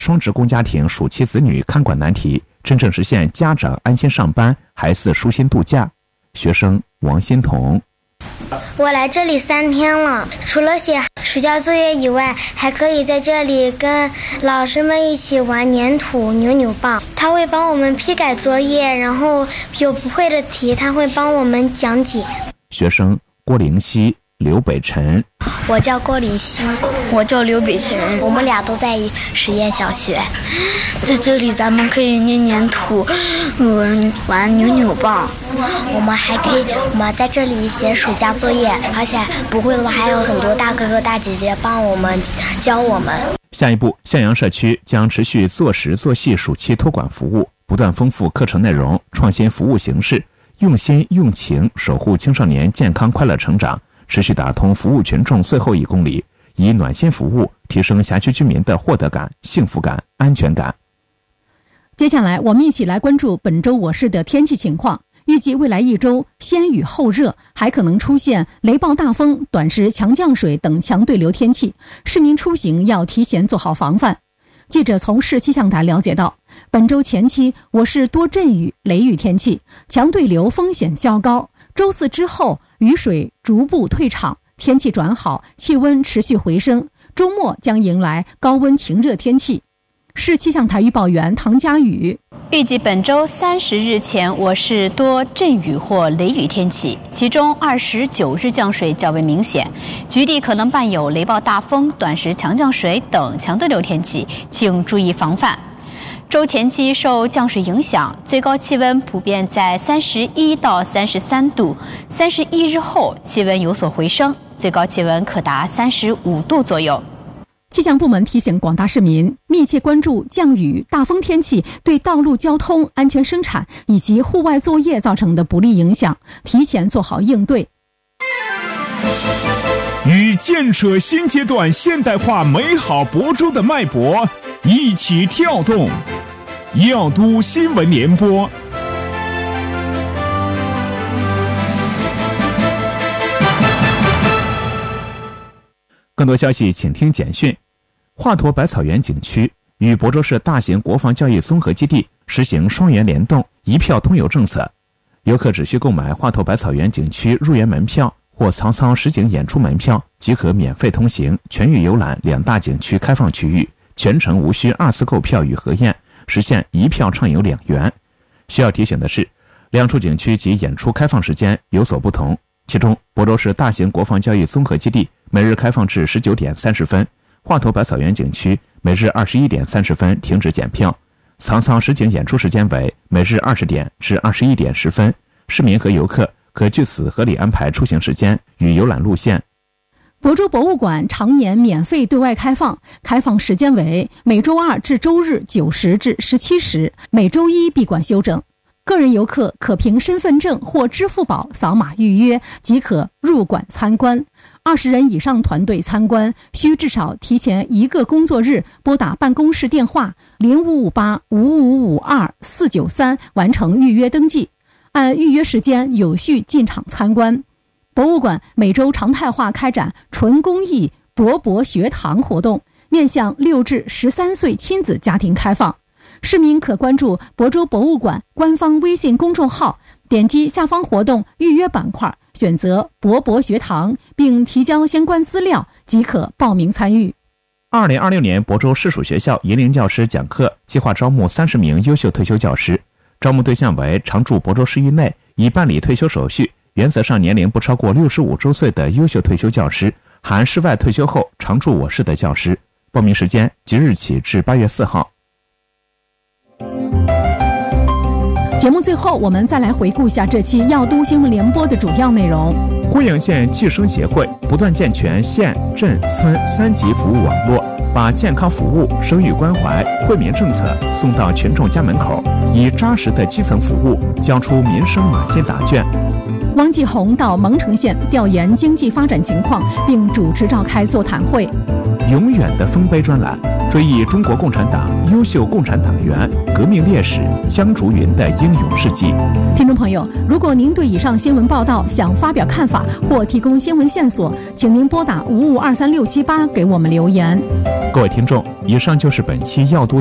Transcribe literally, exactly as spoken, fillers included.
双职工家庭暑期子女看管难题，真正实现家长安心上班，孩子舒心度假。学生王欣彤， 我来这里三天了，除了写暑假作业以外，还可以在这里跟老师们一起玩粘土、扭扭棒。他会帮我们批改作业，然后有不会的题，他会帮我们讲解。 学生郭灵溪、刘北辰， 我叫郭灵溪， 我叫刘北辰， 我们俩都在实验小学。 在这里咱们可以捏粘土，嗯，玩扭扭棒。 我们还可以，我们在这里写暑假作业，而且不会的话还有很多大哥哥大姐姐帮我们教我们。 下一步，向阳社区将持续做实做细暑期托管服务，不断丰富课程内容，创新服务形式，用心用情守护青少年健康快乐成长，持续打通服务群众最后一公里，以暖心服务提升辖区居民的获得感、幸福感、安全感。 接下来我们一起来关注本周我市的天气情况。预计未来一周先雨后热，还可能出现雷暴大风、短时强降水等强对流天气，市民出行要提前做好防范。记者从市气象台了解到，本周前期我市多阵雨、雷雨天气，强对流风险较高。周四之后雨水逐步退场，天气转好，气温持续回升，周末将迎来高温晴热天气。市气象台预报员唐佳宇， 预计本周三十日前我市多阵雨或雷雨天气，其中二十九日降水较为明显，局地可能伴有雷暴大风、短时强降水等强对流天气，请注意防范。周前期受降水影响，最高气温普遍在三十一到三十三度，三十一日后气温有所回升，最高气温可达三十五度左右。 气象部门提醒广大市民密切关注降雨、大风天气对道路交通、安全生产以及户外作业造成的不利影响，提前做好应对。 与建设新阶段现代化美好亳州的脉搏一起跳动，耀都新闻联播。 更多消息请听简讯。华佗百草园景区与亳州市大型国防教育综合基地实行双园联动、一票通游政策，游客只需购买华佗百草园景区入园门票或曹操实景演出门票，即可免费通行全域游览两大景区开放区域，全程无需二次购票与核验，实现一票畅游两园。需要提醒的是，两处景区及演出开放时间有所不同，其中亳州市大型国防教育综合基地每日开放至十九点三十分，华佗百草园景区每日二十一点三十分停止检票，曹操实景演出时间为每日二十点至二十一点十分，市民和游客可据此合理安排出行时间与游览路线。 亳州博物馆常年免费对外开放，开放时间为每周二至周日九时至十七时，每周一闭馆休整。个人游客可凭身份证或支付宝扫码预约即可入馆参观。二十人以上团队参观需至少提前一个工作日拨打办公室电话零五五八五五五二四九三完成预约登记，按预约时间有序进场参观。博物馆每周常态化开展纯公益博博学堂活动，面向六至十三岁亲子家庭开放。市民可关注亳州博物馆官方微信公众号，点击下方活动预约板块，选择博博学堂，并提交相关资料即可报名参与。 二零二六年亳州市属学校银龄教师讲课计划招募三十名优秀退休教师，招募对象为常驻亳州市域内，已办理退休手续，原则上年龄不超过六十五周岁的优秀退休教师，含市外退休后常驻我市的教师。报名时间即日起至八月四号。 节目最后，我们再来回顾一下这期耀都新闻联播的主要内容。 贵阳县计生协会不断健全县、镇、村三级服务网络，把健康服务、生育关怀、惠民政策送到群众家门口，以扎实的基层服务交出民生暖心答卷。 汪继红到蒙城县调研经济发展情况，并主持召开座谈会。 永远的丰碑专栏追忆中国共产党优秀共产党员、革命烈士江竹云的英勇事迹。 听众朋友，如果您对以上新闻报道想发表看法或提供新闻线索，请您拨打五五二三六七八给我们留言。 各位听众，以上就是本期要读